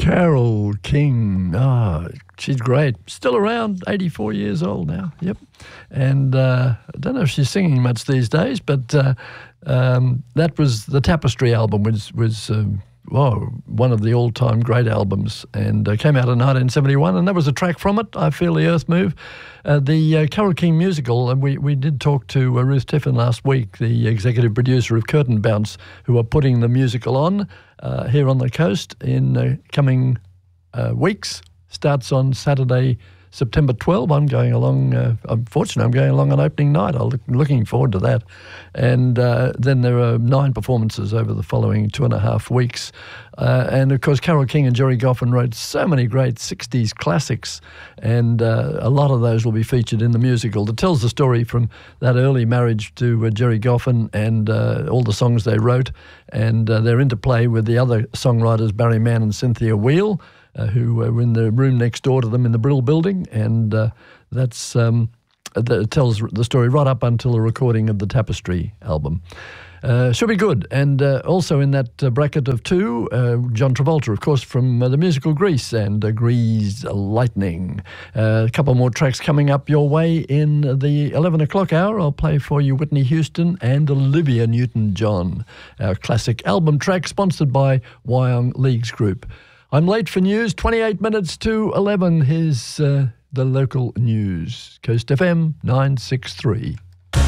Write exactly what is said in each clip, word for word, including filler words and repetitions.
Carole King. Oh, she's great. Still around, eighty-four years old now. Yep. And uh, I don't know if she's singing much these days, but uh, um, that was the Tapestry album, was, was um, wow, one of the all-time great albums, and uh, came out in nineteen seventy-one, and that was a track from it, I Feel the Earth Move. Uh, the uh, Carole King musical, and we, we did talk to uh, Ruth Tiffin last week, the executive producer of Curtain Bounce, who are putting the musical on uh, here on the coast in uh, coming uh, weeks. Starts on Saturday, September twelfth. I'm going along, uh, unfortunately, I'm going along on opening night. I'm look, looking forward to that. And uh, then there are nine performances over the following two and a half weeks. Uh, and, of course, Carole King and Jerry Goffin wrote so many great sixties classics, and uh, a lot of those will be featured in the musical that tells the story from that early marriage to uh, Jerry Goffin and uh, all the songs they wrote, and uh, their interplay with the other songwriters, Barry Mann and Cynthia Weil, Uh, who were in the room next door to them in the Brill Building, and uh, that's um, that tells the story right up until the recording of the Tapestry album. Uh, should be good. And uh, also in that uh, bracket of two, uh, John Travolta, of course, from uh, the musical Grease and uh, Grease Lightning. Uh, a couple more tracks coming up your way in the eleven o'clock hour. I'll play for you Whitney Houston and Olivia Newton-John, our classic album track sponsored by Wyong Leagues Group. I'm late for news, twenty-eight minutes to eleven. Here's uh, the local news. Coast F M nine sixty-three.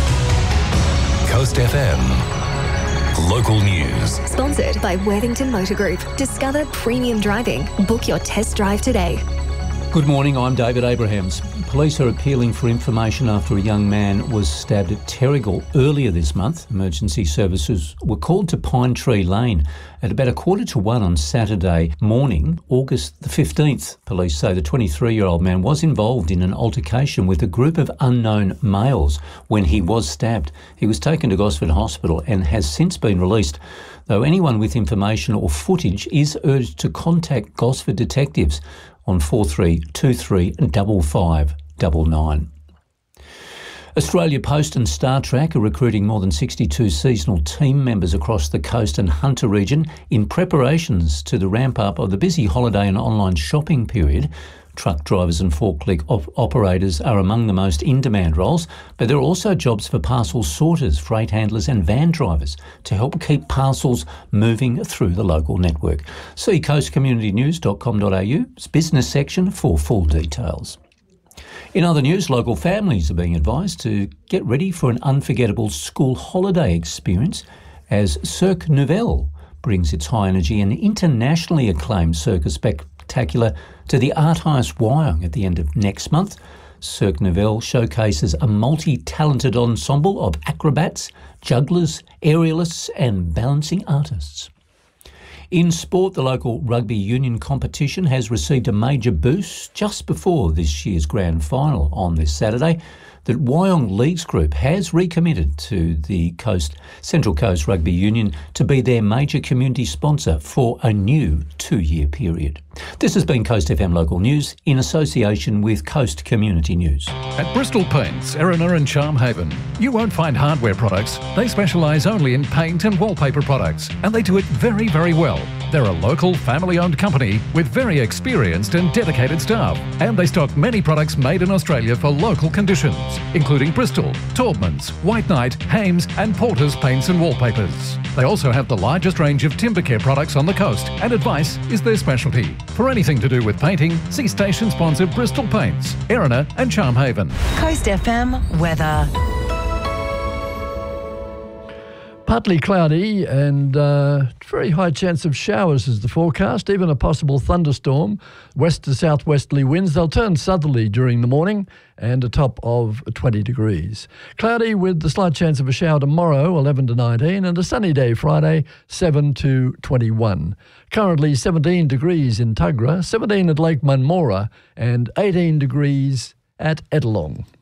Coast F M. Local news. Sponsored by Worthington Motor Group. Discover premium driving. Book your test drive today. Good morning, I'm David Abrahams. Police are appealing for information after a young man was stabbed at Terrigal earlier this month. Emergency services were called to Pine Tree Lane at about a quarter to one on Saturday morning, August the fifteenth. Police say the twenty-three-year-old man was involved in an altercation with a group of unknown males when he was stabbed. He was taken to Gosford Hospital and has since been released, though anyone with information or footage is urged to contact Gosford detectives on four three two three five five nine nine. Australia Post and Star Trek are recruiting more than sixty-two seasonal team members across the coast and Hunter region in preparations to the ramp-up of the busy holiday and online shopping period. Truck drivers and forklift op- operators are among the most in-demand roles, but there are also jobs for parcel sorters, freight handlers and van drivers to help keep parcels moving through the local network. See coast community news dot com dot a u's business section for full details. In other news, local families are being advised to get ready for an unforgettable school holiday experience as Cirque Nouvelle brings its high-energy and internationally acclaimed circus spectacular to the Art House Wyong at the end of next month. Cirque Nouvelle showcases a multi-talented ensemble of acrobats, jugglers, aerialists and balancing artists. In sport, the local rugby union competition has received a major boost just before this year's grand final on this Saturday. That Wyong Leagues Group has recommitted to the Coast Central Coast Rugby Union to be their major community sponsor for a new two-year period. This has been Coast F M Local News in association with Coast Community News. At Bristol Paints, Erina and Charmhaven, you won't find hardware products. They specialise only in paint and wallpaper products, and they do it very, very well. They're a local, family-owned company with very experienced and dedicated staff, and they stock many products made in Australia for local conditions, including Bristol, Taubmans, White Knight, Hames and Porter's paints and wallpapers. They also have the largest range of timber care products on the coast, and advice is their specialty. For anything to do with painting, see station sponsor Bristol Paints, Erina and Charmhaven. Coast F M weather. Partly cloudy and uh, very high chance of showers is the forecast, even a possible thunderstorm. West to southwesterly winds, they'll turn southerly during the morning and a top of twenty degrees. Cloudy with the slight chance of a shower tomorrow, eleven to nineteen, and a sunny day Friday, seven to twenty-one. Currently seventeen degrees in Tuggerah, seventeen at Lake Munmora and eighteen degrees at Ettalong.